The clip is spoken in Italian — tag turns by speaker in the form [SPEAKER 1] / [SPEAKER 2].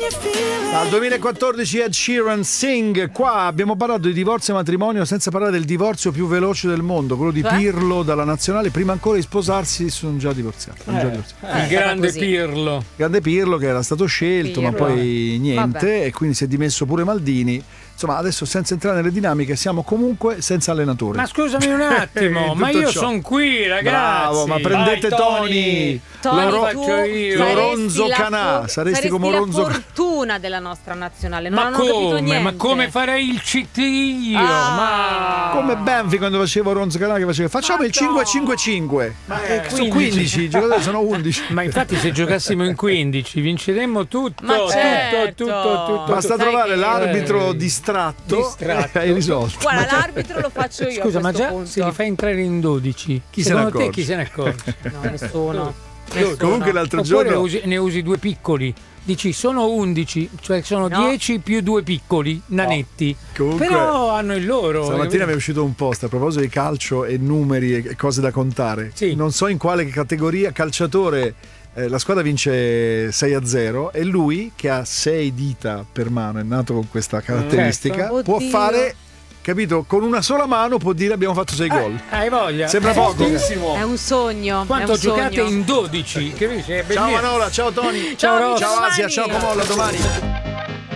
[SPEAKER 1] Dal 2014 Ed Sheeran Sing. Qua abbiamo parlato di divorzio e matrimonio senza parlare del divorzio più veloce del mondo, quello di Pirlo dalla nazionale. Prima ancora di sposarsi sono già divorziati.
[SPEAKER 2] Il grande Pirlo.
[SPEAKER 1] Grande Pirlo che era stato scelto, ma poi niente. Vabbè. E quindi si è dimesso pure Maldini. Insomma, adesso senza entrare nelle dinamiche siamo comunque senza allenatori.
[SPEAKER 2] Ma scusami un attimo, ma io sono qui, ragazzi.
[SPEAKER 1] Bravo, ma prendete Tony. Lorenzo Canà. Saresti come Lorenzo.
[SPEAKER 3] La fortuna della nostra nazionale. Non hanno capito niente.
[SPEAKER 2] Ma come farei il CT io? Ma
[SPEAKER 1] come Benfi quando facevo Lorenzo Canà che faceva facciamo il 5-5-5. Sono 15, i giocatori sono 11.
[SPEAKER 2] Ma infatti se giocassimo in 15 vinceremmo tutto. Tutto.
[SPEAKER 1] Basta trovare l'arbitro distratto e hai risolto.
[SPEAKER 3] Guarda, l'arbitro lo faccio io.
[SPEAKER 2] Scusa, ma già
[SPEAKER 3] punto.
[SPEAKER 2] se li fai entrare in 12,
[SPEAKER 1] secondo
[SPEAKER 2] te chi se ne accorge?
[SPEAKER 3] No, nessuno.
[SPEAKER 1] Comunque l'altro giorno
[SPEAKER 2] ne usi due piccoli. Dici sono 11, cioè sono 10 più due piccoli nanetti.
[SPEAKER 1] Comunque,
[SPEAKER 2] però hanno il loro.
[SPEAKER 1] Stamattina mi è uscito un post a proposito di calcio e numeri e cose da contare.
[SPEAKER 2] Sì.
[SPEAKER 1] Non so in quale categoria calciatore la squadra vince 6-0 e lui che ha 6 dita per mano, è nato con questa caratteristica, può fare, capito, con una sola mano può dire abbiamo fatto 6 gol.
[SPEAKER 2] Hai voglia?
[SPEAKER 1] Sembra poco.
[SPEAKER 3] È un sogno.
[SPEAKER 2] Quanto giocate in 12? Che
[SPEAKER 1] ciao Manola, ciao Tony,
[SPEAKER 2] ciao
[SPEAKER 1] Asia, ciao Comolla, domani.